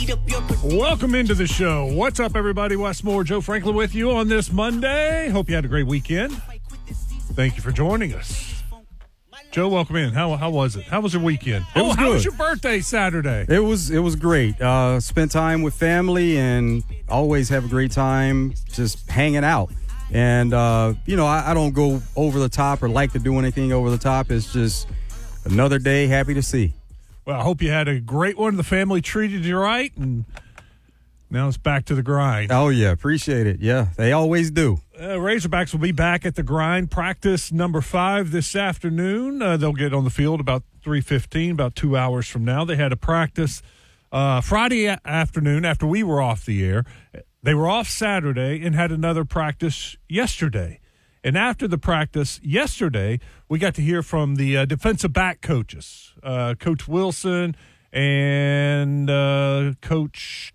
Welcome into the show. What's up, everybody? Wes Moore, Joe Franklin with you on this Monday. Hope you had a great weekend. Thank you for joining us. Joe, welcome in. How was it? How was your weekend? It was good. How was your birthday Saturday? It was great. Spent time with family and always have a great time just hanging out. And, I don't go over the top or like to do anything over the top. It's just another day, happy to see. Well, I hope you had a great one. The family treated you right, and now it's back to the grind. Oh, yeah, appreciate it. Yeah, they always do. Razorbacks will be back at the grind. Practice number 5 this afternoon. They'll get on the field about 3:15, about 2 hours from now. They had a practice Friday afternoon after we were off the air. They were off Saturday and had another practice yesterday. And after the practice yesterday, we got to hear from the defensive back coaches, Coach Wilson and Coach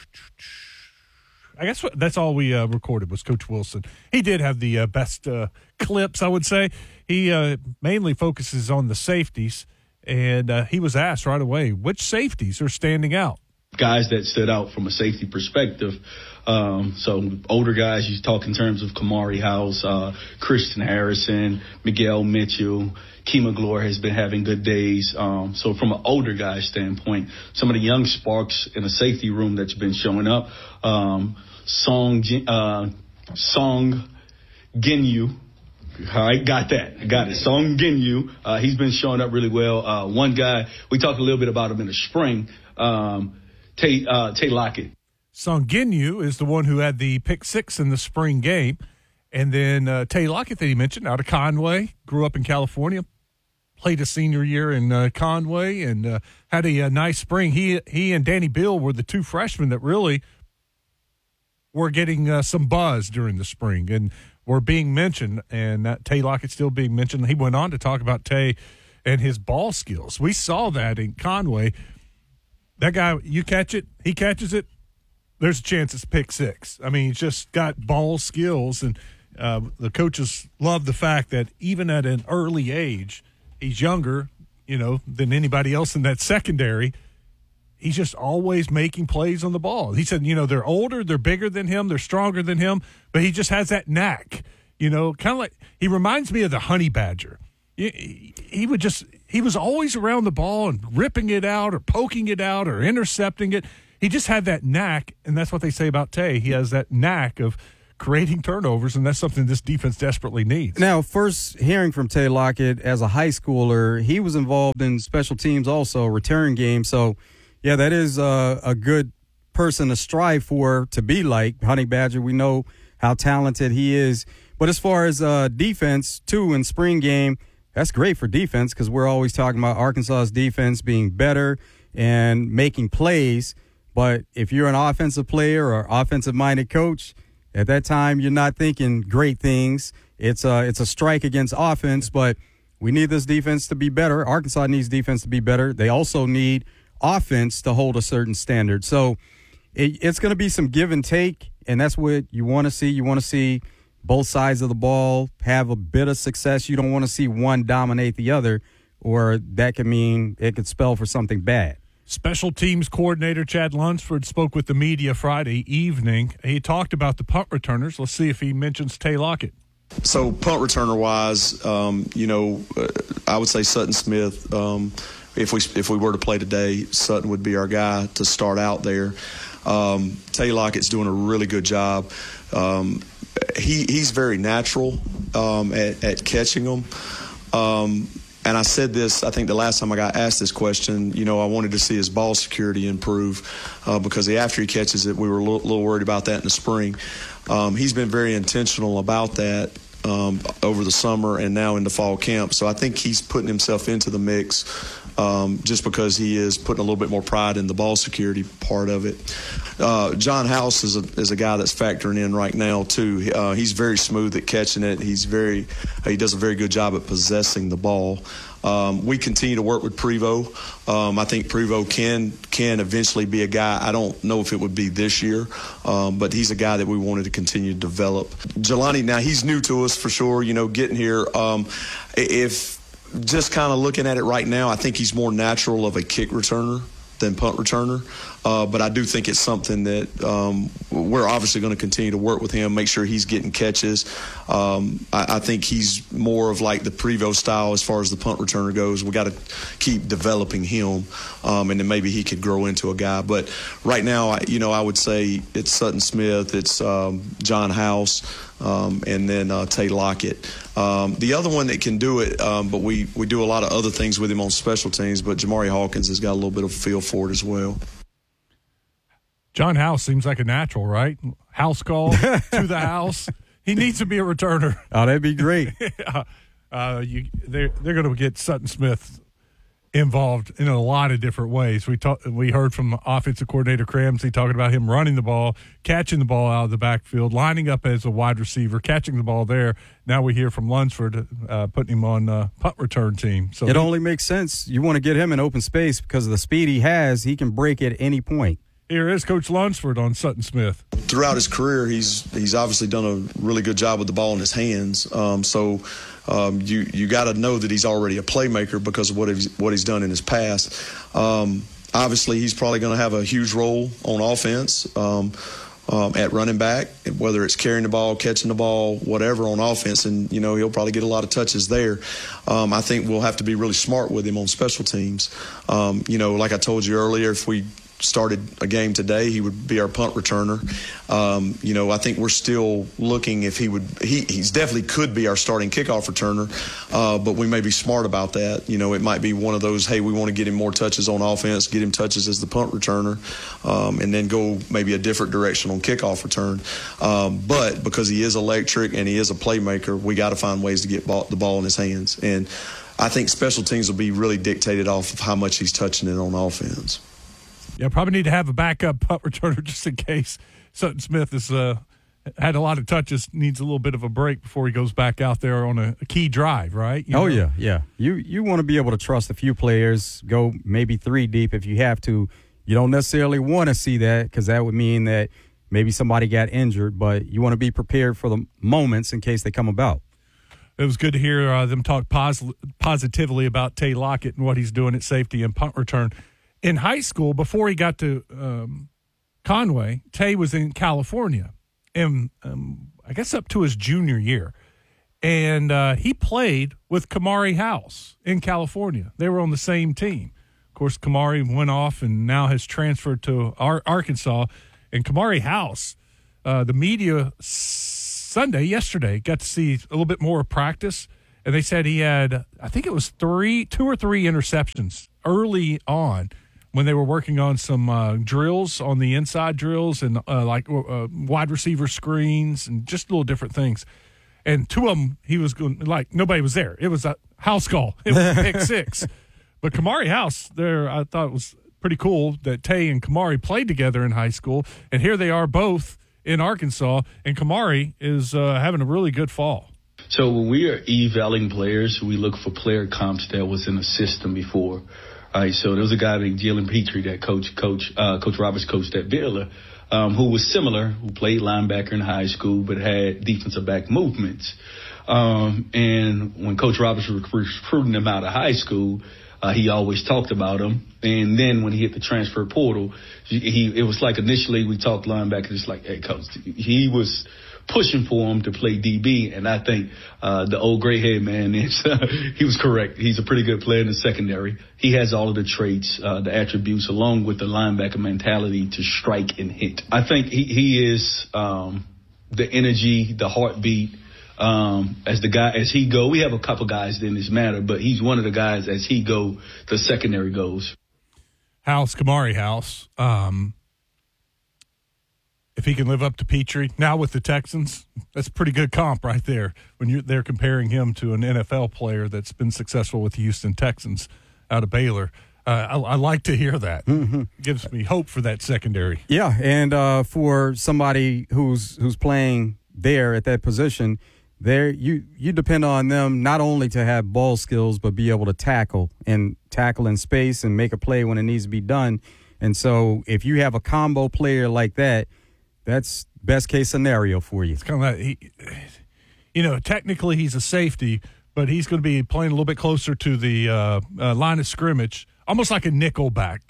– I guess that's all we recorded was Coach Wilson. He did have the best clips, I would say. He mainly focuses on the safeties, and he was asked right away, which safeties are standing out? Guys that stood out from a safety perspective. So older guys, you talk in terms of Kamari House, Christian Harrison, Miguel Mitchell, Kima Glore has been having good days. So from an older guy standpoint, some of the young sparks in the safety room that's been showing up, Song Ginyu. All right, got it. Song Ginyu. He's been showing up really well. One guy, we talked a little bit about him in the spring, Tay Lockett. Song Ginyu is the one who had the pick 6 in the spring game. And then Tay Lockett that he mentioned out of Conway, grew up in California, played a senior year in Conway, and had a nice spring. He and Danny Bill were the 2 freshmen that really were getting some buzz during the spring and were being mentioned, and that Tay Lockett still being mentioned. He went on to talk about Tay and his ball skills. We saw that in Conway. That guy, you catch it, he catches it, there's a chance it's pick 6. I mean, he's just got ball skills, and the coaches love the fact that even at an early age, he's younger, than anybody else in that secondary. He's just always making plays on the ball. He said, they're older, they're bigger than him, they're stronger than him, but he just has that knack, kind of like he reminds me of the honey badger. He was always around the ball and ripping it out or poking it out or intercepting it. He just had that knack, and that's what they say about Tay. He has that knack of creating turnovers, and that's something this defense desperately needs. Now, first hearing from Tay Lockett as a high schooler, he was involved in special teams also, return game. So, yeah, that is a good person to strive for, to be like Honey Badger. We know how talented he is. But as far as defense, too, in spring game, that's great for defense because we're always talking about Arkansas's defense being better and making plays. But if you're an offensive player or offensive-minded coach, at that time you're not thinking great things. It's a strike against offense, but we need this defense to be better. Arkansas needs defense to be better. They also need offense to hold a certain standard. So it's going to be some give and take, and that's what you want to see. You want to see both sides of the ball have a bit of success. You don't want to see one dominate the other, or that could mean it could spell for something bad. Special teams coordinator Chad Lunsford spoke with the media Friday evening. He talked about the punt returners. Let's see if he mentions Tay Lockett. So punt returner-wise, I would say Sutton Smith. If we were to play today, Sutton would be our guy to start out there. Tay Lockett's doing a really good job. He's very natural at catching them. And I said this, I think the last time I got asked this question, I wanted to see his ball security improve because after he catches it, we were a little worried about that in the spring. He's been very intentional about that over the summer and now into fall camp. So I think he's putting himself into the mix just because he is putting a little bit more pride in the ball security part of it. John House is a guy that's factoring in right now too. He's very smooth at catching it. He does a very good job at possessing the ball. We continue to work with Prevo. I think Prevo can eventually be a guy. I don't know if it would be this year, but he's a guy that we wanted to continue to develop. Jelani, now he's new to us for sure, getting here. If just kind of looking at it right now, I think he's more natural of a kick returner than punt returner. But I do think it's something that we're obviously going to continue to work with him, make sure he's getting catches. I think he's more of like the Prevost style as far as the punt returner goes. We got to keep developing him, and then maybe he could grow into a guy. But right now, I would say it's Sutton Smith, it's John House, and then Tay Lockett. The other one that can do it, but we do a lot of other things with him on special teams, but Jamari Hawkins has got a little bit of a feel for it as well. John House seems like a natural, right? House call to the house. He needs to be a returner. Oh, that'd be great. They're going to get Sutton Smith involved in a lot of different ways. We heard from offensive coordinator Cramsey talking about him running the ball, catching the ball out of the backfield, lining up as a wide receiver, catching the ball there. Now we hear from Lunsford putting him on punt return team. So it only makes sense. You want to get him in open space because of the speed he has. He can break at any point. Here is Coach Lunsford on Sutton Smith. Throughout his career, he's obviously done a really good job with the ball in his hands. You got to know that he's already a playmaker because of what he's done in his past. Obviously, he's probably going to have a huge role on offense at running back, whether it's carrying the ball, catching the ball, whatever on offense, and he'll probably get a lot of touches there. I think we'll have to be really smart with him on special teams. Like I told you earlier, if we started a game today, he would be our punt returner. I think we're still looking if he's definitely could be our starting kickoff returner, but we may be smart about that. It might be one of those, hey, we want to get him more touches on offense, get him touches as the punt returner, and then go maybe a different direction on kickoff return. But because he is electric and he is a playmaker, we got to find ways to get the ball in his hands. And I think special teams will be really dictated off of how much he's touching it on offense. Yeah, probably need to have a backup punt returner just in case Sutton Smith has had a lot of touches, needs a little bit of a break before he goes back out there on a key drive, right? Yeah. You want to be able to trust a few players, go maybe 3 deep if you have to. You don't necessarily want to see that because that would mean that maybe somebody got injured, but you want to be prepared for the moments in case they come about. It was good to hear them talk positively about Tay Lockett and what he's doing at safety and punt return. In high school, before he got to Conway, Tay was in California, and I guess up to his junior year. And he played with Kamari House in California. They were on the same team. Of course, Kamari went off and now has transferred to Arkansas. And Kamari House, the media yesterday, got to see a little bit more of practice. And they said he had, I think it was 2 or 3 interceptions early on, when they were working on some drills, on the inside drills and wide receiver screens and just little different things. And 2 of them, he was going like nobody was there. It was a house call. It was a pick 6. But Kamari House, there, I thought it was pretty cool that Tay and Kamari played together in high school. And here they are both in Arkansas. And Kamari is having a really good fall. So when we are evaluating players, we look for player comps that was in the system before. All right, so there was a guy named Jalen Petrie that Coach Roberts coached at Baylor, who was similar, who played linebacker in high school but had defensive back movements. And when Coach Roberts was recruiting him out of high school, he always talked about him. And then when he hit the transfer portal, it was like initially we talked linebacker, it's like, hey, Coach, he was pushing for him to play DB, and I think the old gray head man he was correct. He's a pretty good player in the secondary. He has all of the traits, the attributes, along with the linebacker mentality to strike and hit. I think he is the energy, the heartbeat. As he go, we have a couple guys in this matter, but he's one of the guys as he go, the secondary goes. Kamari House. If he can live up to Petrie now with the Texans, that's a pretty good comp right there. When they're comparing him to an NFL player that's been successful with the Houston Texans out of Baylor. I like to hear that. Mm-hmm. It gives me hope for that secondary. Yeah, and for somebody who's playing there at that position, there you depend on them not only to have ball skills but be able to tackle in space and make a play when it needs to be done. And so if you have a combo player like that, that's best case scenario for you. It's kind of like, technically he's a safety, but he's going to be playing a little bit closer to the line of scrimmage, almost like a nickel back.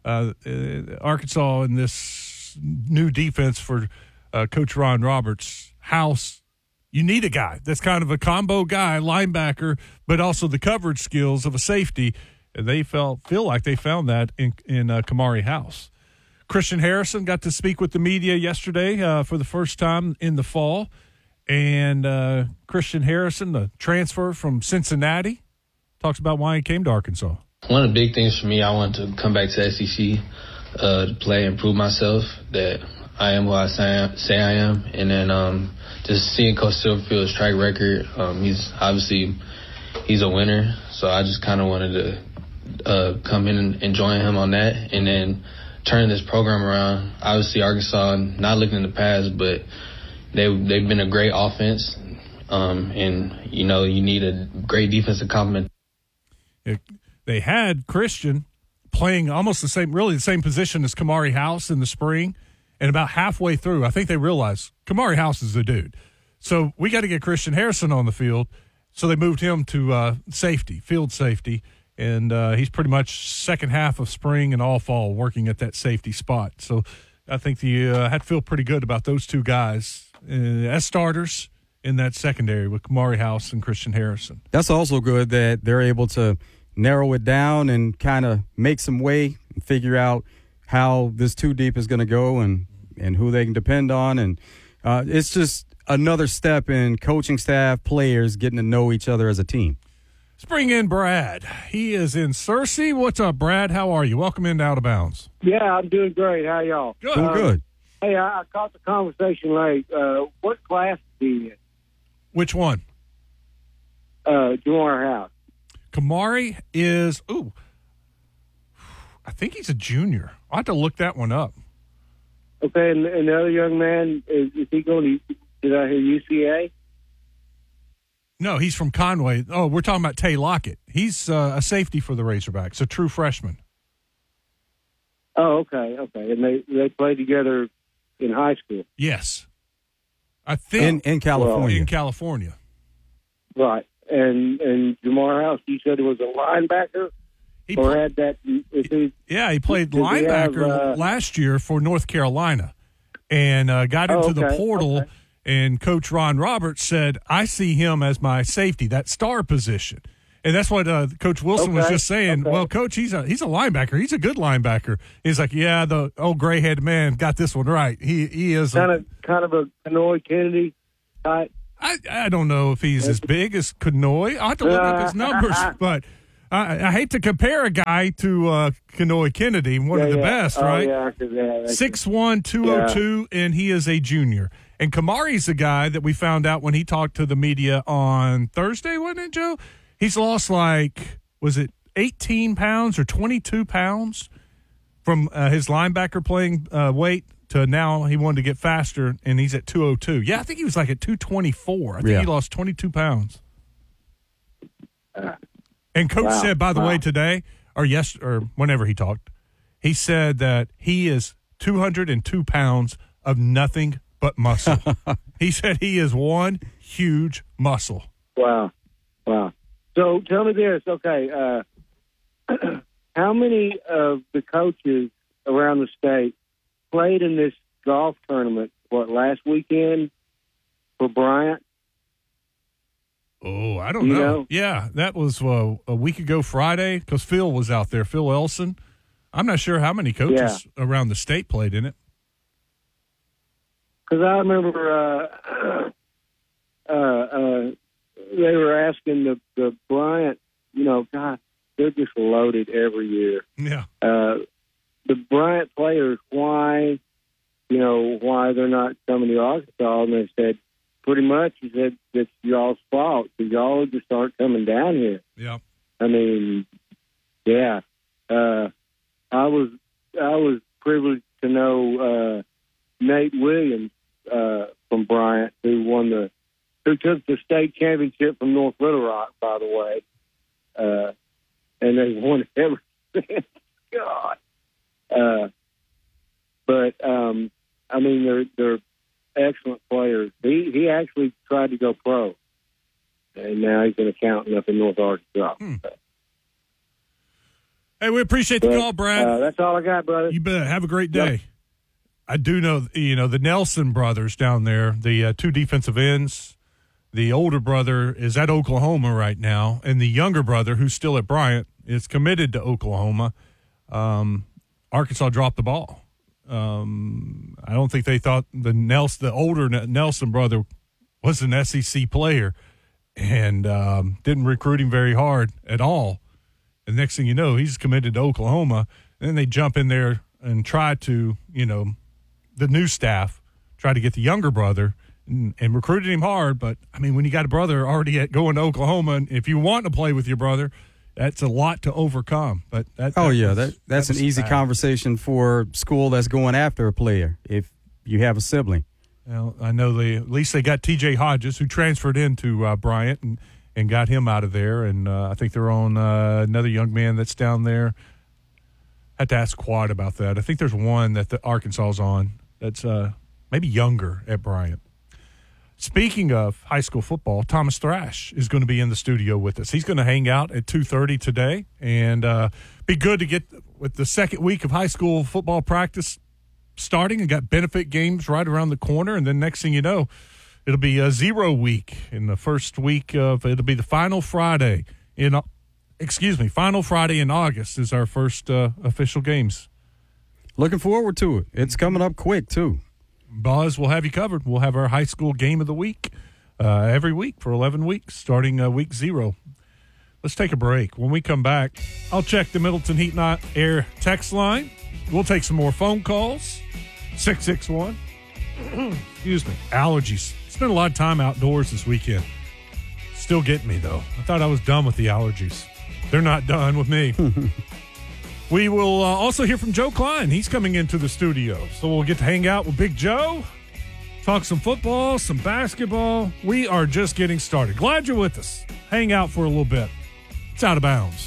Arkansas in this new defense for Coach Ron Roberts. House, you need a guy that's kind of a combo guy, linebacker, but also the coverage skills of a safety. They feel like they found that in Kamari House. Christian Harrison got to speak with the media yesterday for the first time in the fall. And Christian Harrison, the transfer from Cincinnati, talks about why he came to Arkansas. One of the big things for me, I wanted to come back to SEC to play and prove myself that I am who I say I am. And then just seeing Coach Silverfield's track record, he's a winner. So I just kind of wanted to come in and join him on that and then turn this program around. Obviously, Arkansas, not looking in the past, but they've been a great offense. And, you need a great defensive complement. They had Christian playing almost the same position as Kamari House in the spring. And about halfway through, I think they realized Kamari House is the dude. So we got to get Christian Harrison on the field. So they moved him to safety, field safety. And he's pretty much second half of spring and all fall working at that safety spot. So I think you had to feel pretty good about those two guys as starters in that secondary with Kamari House and Christian Harrison. That's also good that they're able to narrow it down and kind of make some way and figure out how this two deep is going to go and who they can depend on. And it's just another step in coaching staff, players getting to know each other as a team. Let's bring in Brad. He is in Searcy. What's up, Brad? How are you? Welcome into Out of Bounds. Yeah, I'm doing great. How y'all? Good. Doing good. Hey, I caught the conversation late. What class is he in? Which one? Jamar House. Kamari is, I think he's a junior. I'll have to look that one up. Okay, and the other young man, is he going to, did I hear UCA? No, he's from Conway. Oh, we're talking about Tay Lockett. He's a safety for the Razorbacks, a true freshman. Oh, okay. And they played together in high school? Yes. I think. In California. In California. Right. And Jamar House, you said it was a linebacker? He played linebacker last year for North Carolina and got into the portal. Okay. And Coach Ron Roberts said, I see him as my safety, that star position. And that's what Coach Wilson was just saying. Okay. Well, Coach, he's a linebacker. He's a good linebacker. He's like, yeah, the old gray-headed man got this one right. He is kind of a Kenoy Kennedy type. I don't know if he's as big as Kenoy. I'll have to look up his numbers, but I hate to compare a guy to Kenoy Kennedy, one of the best, right? 6'1", 202, and he is a junior. And Kamari's the guy that we found out when he talked to the media on Thursday, wasn't it, Joe? He's lost was it 18 pounds or 22 pounds from his linebacker playing weight to now he wanted to get faster, and he's at 202. Yeah, I think he was at 224. I think he lost 22 pounds. And Coach said, by the way, today or whenever he talked, he said that he is 202 pounds of nothing but muscle. He said he is one huge muscle. Wow. So tell me this, okay, how many of the coaches around the state played in this golf tournament, last weekend for Bryant? Oh, I don't know. Yeah, that was a week ago Friday because Phil was out there, Phil Elson. I'm not sure how many coaches around the state played in it. Because I remember they were asking the Bryant, God, they're just loaded every year. Yeah. The Bryant players, why they're not coming to Arkansas, and they said, pretty much, he said, it's y'all's fault, because y'all just aren't coming down here. Yeah. I mean, yeah. I was privileged to know Nate Williams from Bryant, who took the state championship from North Little Rock, by the way, and they won ever since. God. But I mean, they're excellent players. He actually tried to go pro, and now he's an accountant up in North Arkansas. Hey, we appreciate the call, Brad. That's all I got, brother. You bet. Have a great day. Yep. I do know, the Nelson brothers down there, the two defensive ends. The older brother is at Oklahoma right now, and the younger brother, who's still at Bryant, is committed to Oklahoma. Arkansas dropped the ball. I don't think they thought the older Nelson brother was an SEC player, and didn't recruit him very hard at all. And next thing you know, he's committed to Oklahoma. And then they jump in there and try to, the new staff try to get the younger brother and recruited him hard. But, I mean, when you got a brother already going to Oklahoma, and if you want to play with your brother, that's a lot to overcome. But that's an easy conversation for school that's going after a player if you have a sibling. Well, I know at least they got T.J. Hodges, who transferred into Bryant and got him out of there. And I think they're on another young man that's down there. I had to ask Quad about that. I think there's one that the Arkansas's on that's maybe younger at Bryant. Speaking of high school football, Thomas Thrash is going to be in the studio with us. He's going to hang out at 2:30 today, and be good to get with the second week of high school football practice starting, and got benefit games right around the corner. And then next thing you know, it'll be a 0 week in the first week it'll be the final Friday in August is our first official games. Looking forward to it. It's coming up quick too. Buzz will have you covered. We'll have our high school game of the week every week for 11 weeks, starting week 0. Let's take a break. When we come back, I'll check the Middleton Heat and Air text line. We'll take some more phone calls. 661. Excuse me. Allergies. Spent a lot of time outdoors this weekend. Still getting me, though. I thought I was done with the allergies. They're not done with me. We will also hear from Joe Klein. He's coming into the studio. So we'll get to hang out with Big Joe, talk some football, some basketball. We are just getting started. Glad you're with us. Hang out for a little bit. It's Out of Bounds.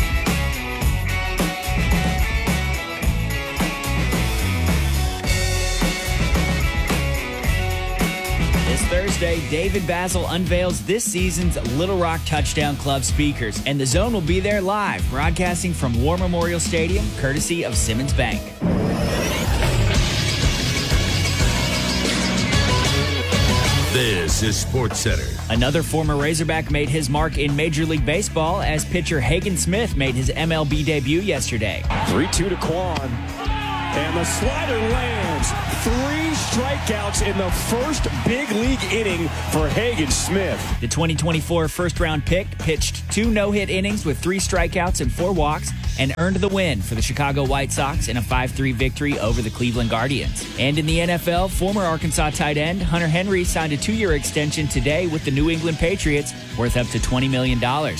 This Thursday, David Basil unveils this season's Little Rock Touchdown Club speakers, and the Zone will be there live, broadcasting from War Memorial Stadium, courtesy of Simmons Bank. This is SportsCenter. Another former Razorback made his mark in Major League Baseball as pitcher Hagen Smith made his MLB debut yesterday. 3-2 to Quan. And the slider lands. 3 strikeouts in the first big league inning for Hagen Smith. The 2024 first-round pick pitched 2 no-hit innings with 3 strikeouts and 4 walks and earned the win for the Chicago White Sox in a 5-3 victory over the Cleveland Guardians. And in the NFL, former Arkansas tight end Hunter Henry signed a 2-year extension today with the New England Patriots worth up to $20 million.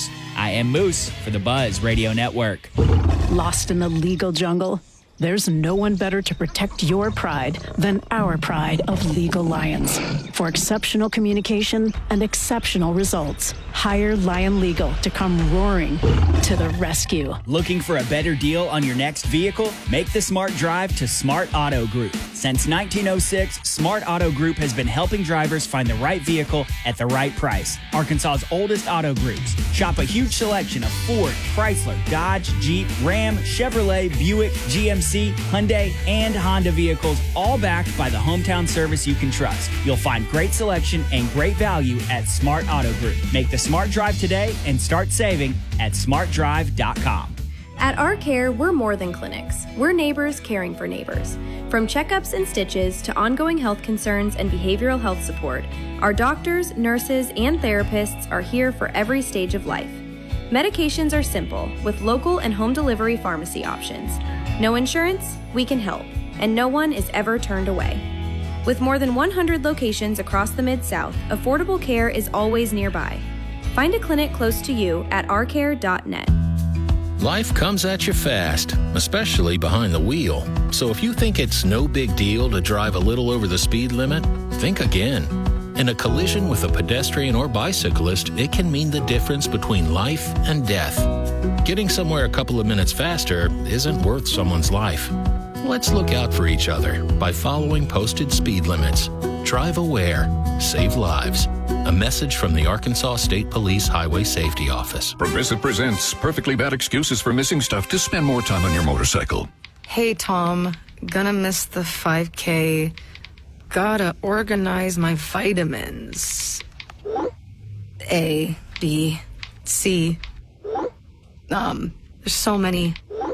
I am Moose for the Buzz Radio Network. Lost in the legal jungle? There's no one better to protect your pride than our pride of Legal Lions. For exceptional communication and exceptional results, hire Lion Legal to come roaring to the rescue. Looking for a better deal on your next vehicle? Make the smart drive to Smart Auto Group. Since 1906, Smart Auto Group has been helping drivers find the right vehicle at the right price. Arkansas's oldest auto groups. Shop a huge selection of Ford, Chrysler, Dodge, Jeep, Ram, Chevrolet, Buick, GMC, Hyundai, and Honda vehicles, all backed by the hometown service you can trust. You'll find great selection and great value at Smart Auto Group. Make the smart drive today and start saving at smartdrive.com. At Our Care, we're more than clinics. We're neighbors caring for neighbors. From checkups and stitches to ongoing health concerns and behavioral health support, our doctors, nurses, and therapists are here for every stage of life. Medications are simple, with local and home delivery pharmacy options. No insurance? We can help, and no one is ever turned away. With more than 100 locations across the Mid-South, affordable care is always nearby. Find a clinic close to you at ourcare.net. Life comes at you fast, especially behind the wheel. So if you think it's no big deal to drive a little over the speed limit, think again. In a collision with a pedestrian or bicyclist, it can mean the difference between life and death. Getting somewhere a couple of minutes faster isn't worth someone's life. Let's look out for each other by following posted speed limits. Drive aware. Save lives. A message from the Arkansas State Police Highway Safety Office. Progressive presents perfectly bad excuses for missing stuff to spend more time on your motorcycle. Hey, Tom. Gonna miss the 5K. Gotta organize my vitamins. A, B, C. There's so many.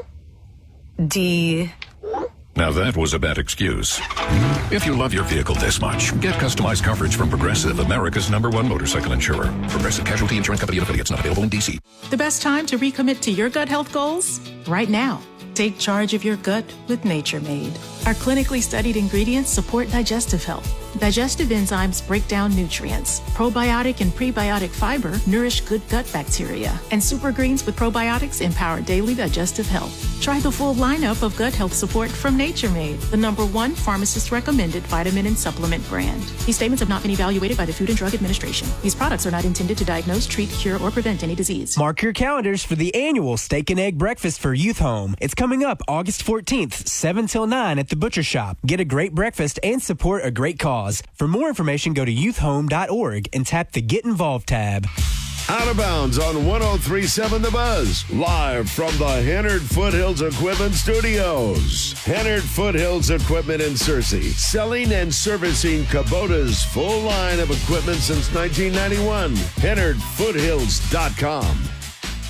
D. Now that was a bad excuse. If you love your vehicle this much, get customized coverage from Progressive, America's #1 motorcycle insurer. Progressive Casualty Insurance Company and affiliates, not available in D.C. The best time to recommit to your gut health goals? Right now. Take charge of your gut with Nature Made. Our clinically studied ingredients support digestive health. Digestive enzymes break down nutrients. Probiotic and prebiotic fiber nourish good gut bacteria. And super greens with probiotics empower daily digestive health. Try the full lineup of gut health support from Nature Made, the #1 pharmacist-recommended vitamin and supplement brand. These statements have not been evaluated by the Food and Drug Administration. These products are not intended to diagnose, treat, cure, or prevent any disease. Mark your calendars for the annual Steak and Egg Breakfast for Youth Home. It's coming up August 14th, 7 till 9 at the Butcher Shop. Get a great breakfast and support a great cause. For more information, go to youthhome.org and tap the Get Involved tab. Out of Bounds on 103.7 The Buzz, live from the Hennard Foothills Equipment Studios. Hennard Foothills Equipment in Searcy, selling and servicing Kubota's full line of equipment since 1991. HennardFoothills.com.